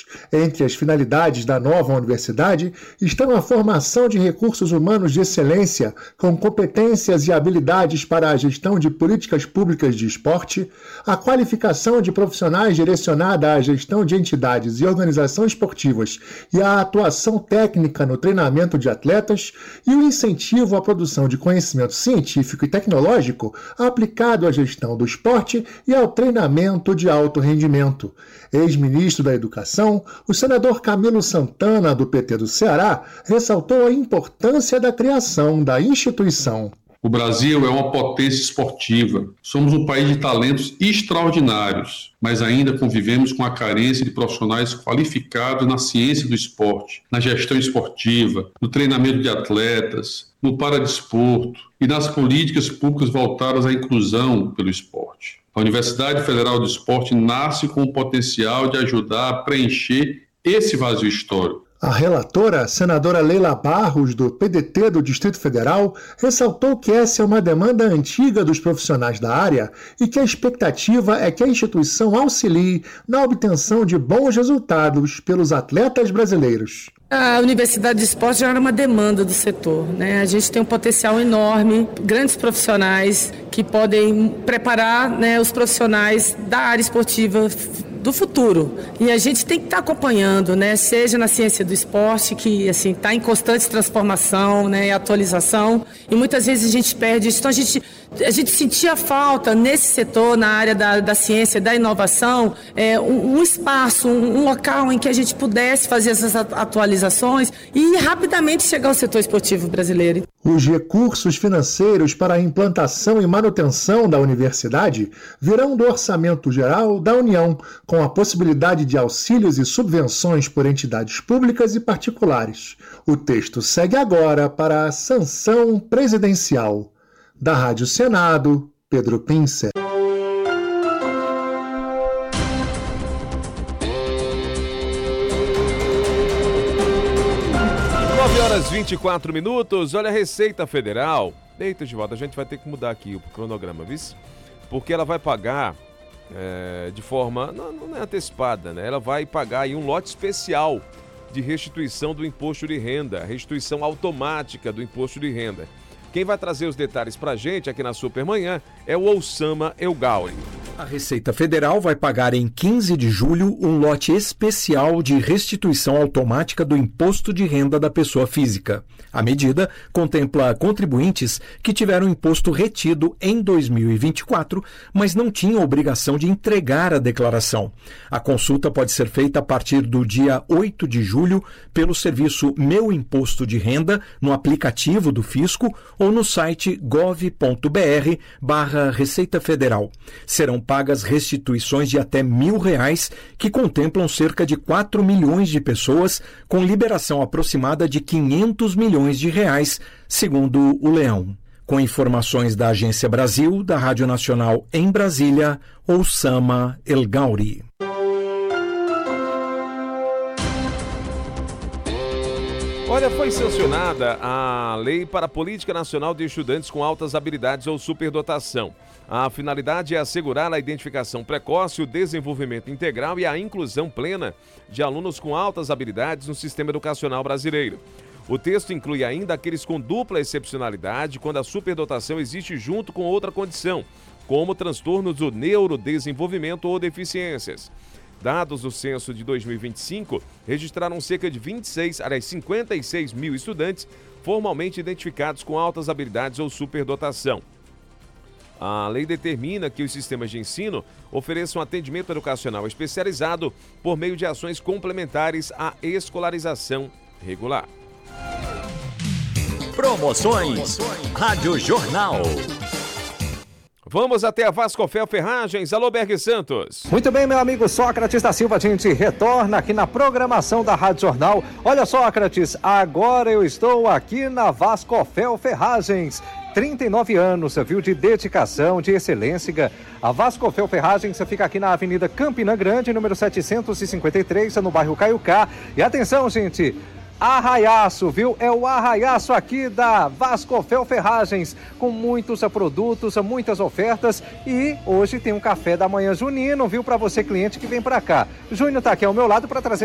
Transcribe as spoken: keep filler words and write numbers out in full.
Entre as finalidades da nova universidade estão a formação de recursos humanos de excelência, com competências e habilidades para a gestão de políticas públicas de esporte, a qualificação de profissionais direcionada à gestão de entidades e organização esportivas e a atuação técnica no treinamento de atletas e o incentivo à produção de conhecimento científico e tecnológico aplicado à gestão do esporte e ao treinamento de alto rendimento. Ex-ministro da Educação, o senador Camilo Santana, do P T do Ceará, ressaltou a importância da criação da instituição. O Brasil é uma potência esportiva. Somos um país de talentos extraordinários, mas ainda convivemos com a carência de profissionais qualificados na ciência do esporte, na gestão esportiva, no treinamento de atletas, no paradesporto e nas políticas públicas voltadas à inclusão pelo esporte. A Universidade Federal do Esporte nasce com o potencial de ajudar a preencher esse vazio histórico. A relatora, senadora Leila Barros, do P D T do Distrito Federal, ressaltou que essa é uma demanda antiga dos profissionais da área e que a expectativa é que a instituição auxilie na obtenção de bons resultados pelos atletas brasileiros. A Universidade de Esporte já era uma demanda do setor, né? A gente tem um potencial enorme, grandes profissionais que podem preparar, né, os profissionais da área esportiva do futuro. E a gente tem que estar acompanhando, né, seja na ciência do esporte, que assim está em constante transformação, né, e atualização, e muitas vezes a gente perde isso. Então a gente A gente sentia falta nesse setor, na área da, da ciência, da inovação, é, um, um espaço, um, um local em que a gente pudesse fazer essas atualizações e rapidamente chegar ao setor esportivo brasileiro. Os recursos financeiros para a implantação e manutenção da universidade virão do Orçamento Geral da União, com a possibilidade de auxílios e subvenções por entidades públicas e particulares. O texto segue agora para a sanção presidencial. Da Rádio Senado, Pedro Pincer. nove horas e vinte e quatro minutos. Olha, a Receita Federal. Eita, Givaldo, a gente vai ter que mudar aqui o cronograma, viu? Porque ela vai pagar é, de forma, não, não é antecipada, né? Ela vai pagar aí um lote especial de restituição do imposto de renda, restituição automática do imposto de renda. Quem vai trazer os detalhes para a gente aqui na Supermanhã é o Oussama Elgauri. A Receita Federal vai pagar em quinze de julho um lote especial de restituição automática do imposto de renda da pessoa física. A medida contempla contribuintes que tiveram imposto retido em dois mil e vinte e quatro, mas não tinham obrigação de entregar a declaração. A consulta pode ser feita a partir do dia oito de julho pelo serviço Meu Imposto de Renda no aplicativo do Fisco ou no site gov ponto br barra Receita Federal. Serão pagas restituições de até mil reais, que contemplam cerca de quatro milhões de pessoas, com liberação aproximada de quinhentos milhões de reais, segundo o Leão. Com informações da Agência Brasil, da Rádio Nacional em Brasília, Oussama Elgauri. Olha, foi sancionada a Lei para a Política Nacional de Estudantes com Altas Habilidades ou Superdotação. A finalidade é assegurar a identificação precoce, o desenvolvimento integral e a inclusão plena de alunos com altas habilidades no sistema educacional brasileiro. O texto inclui ainda aqueles com dupla excepcionalidade, quando a superdotação existe junto com outra condição, como transtornos do neurodesenvolvimento ou deficiências. Dados do censo de dois mil e vinte e cinco registraram cerca de vinte e seis, aliás, cinquenta e seis mil estudantes formalmente identificados com altas habilidades ou superdotação. A lei determina que os sistemas de ensino ofereçam atendimento educacional especializado por meio de ações complementares à escolarização regular. Promoções Rádio Jornal. Vamos até a Vascofel Ferragens. Alô, Berg Santos. Muito bem, meu amigo Sócrates da Silva, a gente retorna aqui na programação da Rádio Jornal. Olha, Sócrates, agora eu estou aqui na Vascofel Ferragens. trinta e nove anos, viu, de dedicação, de excelência. A Vascofel Ferragens fica aqui na Avenida Campina Grande, número setecentos e cinquenta e três, no bairro Caiucá. E atenção, gente, arraiaço, viu? É o arraiaço aqui da Vascofel Ferragens, com muitos produtos, muitas ofertas, e hoje tem um café da manhã junino, viu? Para você, cliente que vem para cá. Júnior tá aqui ao meu lado para trazer